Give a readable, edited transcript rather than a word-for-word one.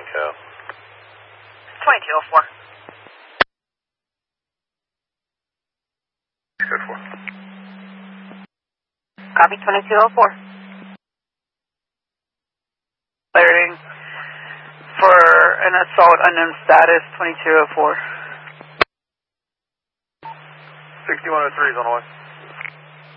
Cal. 2204. Good 4. Copy 2204. Clearing for an assault unknown status 2204. 6103 is on the way.